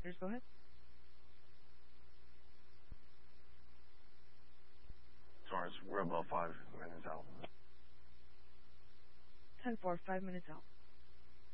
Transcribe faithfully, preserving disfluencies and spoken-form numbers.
Listeners, go ahead. Sorry, we're about five minutes out. ten four, five minutes out.